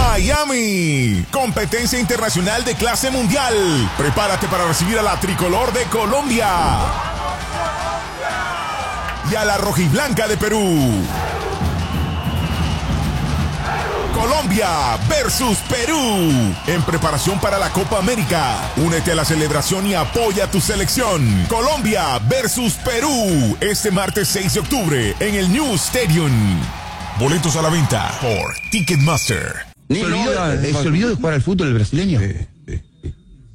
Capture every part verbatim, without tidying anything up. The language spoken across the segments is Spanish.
Miami, competencia internacional de clase mundial. Prepárate para recibir a la tricolor de Colombia y a la rojiblanca de Perú. Colombia versus Perú, en preparación para la Copa América. Únete a la celebración y apoya a tu selección. Colombia versus Perú, este martes seis de octubre en el New Stadium. Boletos a la venta por Ticketmaster. Se olvidó, eh, se olvidó de jugar al fútbol el brasileño. Eh, eh, eh.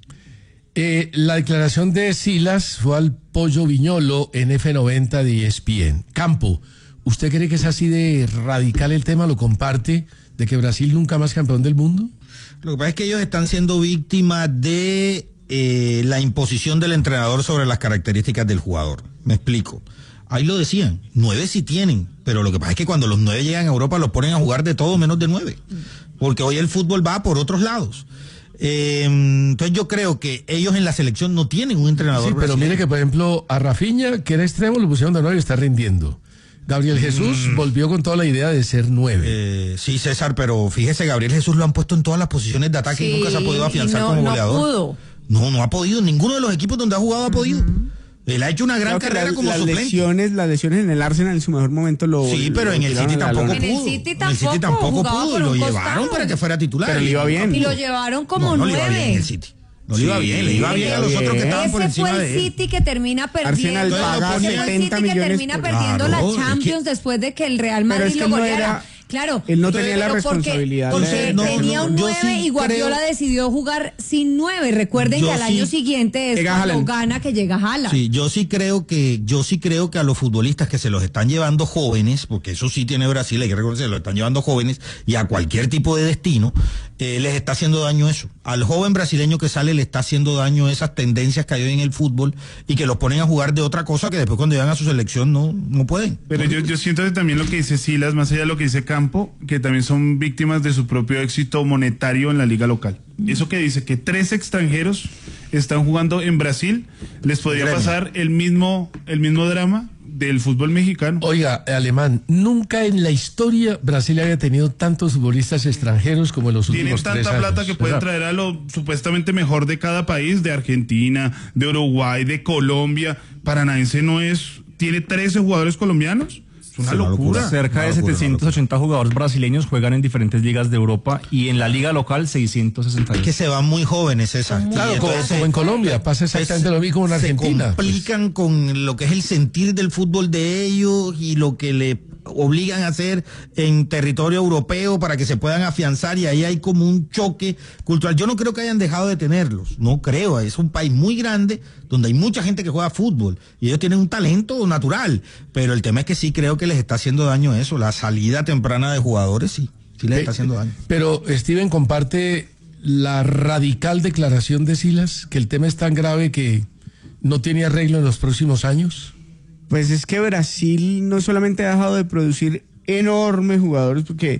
Eh, la declaración de Silas fue al Pollo Viñolo en F noventa de E S P N. Campo, ¿usted cree que es así de radical el tema? ¿Lo comparte? ¿De que Brasil nunca más campeón del mundo? Lo que pasa es que ellos están siendo víctimas de eh, la imposición del entrenador sobre las características del jugador. Me explico. Ahí lo decían, nueve sí tienen, pero lo que pasa es que cuando los nueve llegan a Europa los ponen a jugar de todo menos de nueve, porque hoy el fútbol va por otros lados. Eh, entonces yo creo que ellos en la selección no tienen un entrenador Sí, pero brasileño. mire que por ejemplo a Rafinha, que era extremo, lo pusieron de nueve y está rindiendo. Gabriel Jesús mm. volvió con toda la idea de ser nueve. Eh, sí, César, pero fíjese, Gabriel Jesús lo han puesto en todas las posiciones de ataque sí, y nunca se ha podido afianzar no, como no goleador. Pudo. No, no ha podido. Ninguno de los equipos donde ha jugado ha podido. Uh-huh. Él ha hecho una gran Creo carrera la, como las suplente. Lesiones, las lesiones en el Arsenal en su mejor momento lo... Sí, pero en el City tampoco pudo. En el City tampoco, en el City tampoco pudo. Lo llevaron costado. para que fuera titular. Pero le iba bien. Y lo llevaron como no, no nueve. le iba bien en el City. No le iba Sí, bien, le iba bien a los otros que estaban Ese por encima fue de el él. City que termina perdiendo. Arsenal paga Ese fue el setenta City que millones termina por... perdiendo Claro, la Champions es que... después de que el Real Madrid Pero es que lo él no goleara. era... Claro, Él no tenía la pero porque, responsabilidad. Porque de... no, tenía no, un yo nueve sí y Guardiola creo... decidió jugar sin nueve. Recuerden yo que al sí... año siguiente es Llega cuando Haaland. gana que llega Haaland. Sí, yo sí creo que yo sí creo que a los futbolistas que se los están llevando jóvenes, porque eso sí tiene Brasil, hay que reconocer, se los están llevando jóvenes y a cualquier tipo de destino, eh, les está haciendo daño eso. Al joven brasileño que sale le está haciendo daño esas tendencias que hay hoy en el fútbol y que los ponen a jugar de otra cosa que después cuando llegan a su selección no, no pueden. Pero yo, yo siento que también lo que dice Silas, más allá de lo que dice Campo, que también son víctimas de su propio éxito monetario en la liga local. Eso que dice que tres extranjeros están jugando en Brasil, les podría Gremio. pasar el mismo, el mismo drama del fútbol mexicano. Oiga, Alemán, nunca en la historia Brasil había tenido tantos futbolistas extranjeros como en los Tienen últimos tres tanta años. plata que pueden ¿verdad? traer a lo supuestamente mejor de cada país, de Argentina, de Uruguay, de Colombia. Paranaense no es, tiene trece jugadores colombianos. Es una, Es una locura. locura. Cerca de Una locura, setecientos ochenta jugadores brasileños juegan en diferentes ligas de Europa y en la liga local seiscientos sesenta y Es dos. que se van muy jóvenes, César. Son muy Claro, Y como, entonces, como en Colombia, pasa exactamente lo mismo como en Argentina. Se complican con lo que es el sentir del fútbol de ellos y lo que le obligan a hacer en territorio europeo para que se puedan afianzar y ahí hay como un choque cultural. Yo no creo que hayan dejado de tenerlos, no creo, es un país muy grande donde hay mucha gente que juega fútbol y ellos tienen un talento natural, pero el tema es que sí creo que les está haciendo daño eso, la salida temprana de jugadores sí, sí les está haciendo daño. Pero Steven comparte la radical declaración de Silas, que el tema es tan grave que no tiene arreglo en los próximos años. Pues es que Brasil no solamente ha dejado de producir enormes jugadores, porque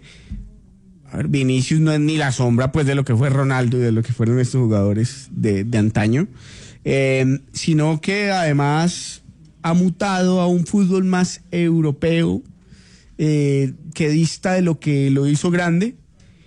a ver, Vinicius no es ni la sombra pues de lo que fue Ronaldo y de lo que fueron estos jugadores de, de antaño, eh, sino que además ha mutado a un fútbol más europeo, eh, que dista de lo que lo hizo grande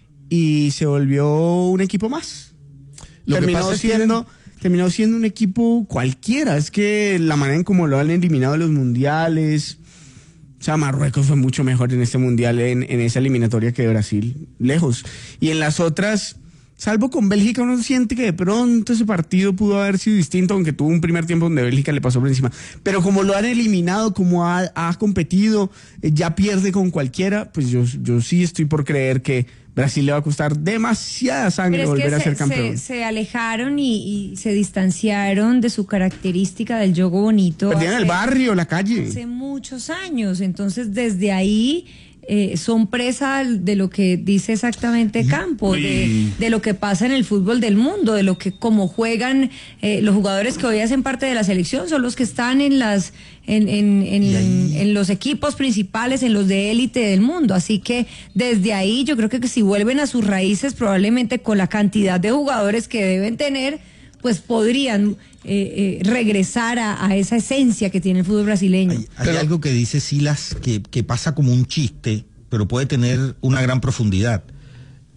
y se volvió un equipo más. Lo que Terminó pasa es que siendo... terminó siendo un equipo cualquiera. Es que la manera en cómo lo han eliminado de los mundiales, o sea, Marruecos fue mucho mejor en este mundial, en, en esa eliminatoria que Brasil, lejos. Y en las otras, salvo con Bélgica, uno siente que de pronto ese partido pudo haber sido distinto, aunque tuvo un primer tiempo donde Bélgica le pasó por encima. Pero como lo han eliminado, como ha, ha competido, eh, ya pierde con cualquiera, pues yo, yo sí estoy por creer que Brasil le va a costar demasiada sangre Pero es volver que a se, ser campeón. Se, se alejaron y, y se distanciaron de su característica del juego bonito. Perdieron hace, el barrio, la calle. Hace muchos años. Entonces, desde ahí eh, son presa de lo que dice exactamente Campo, de, de lo que pasa en el fútbol del mundo, de lo que como juegan eh, los jugadores que hoy hacen parte de la selección, son los que están en las en, en, en, en, en los equipos principales, en los de élite del mundo. Así que desde ahí yo creo que, que si vuelven a sus raíces, probablemente con la cantidad de jugadores que deben tener, pues podrían eh, eh, regresar a, a esa esencia que tiene el fútbol brasileño. Hay, hay pero, algo que dice Silas que, que pasa como un chiste, pero puede tener una gran profundidad.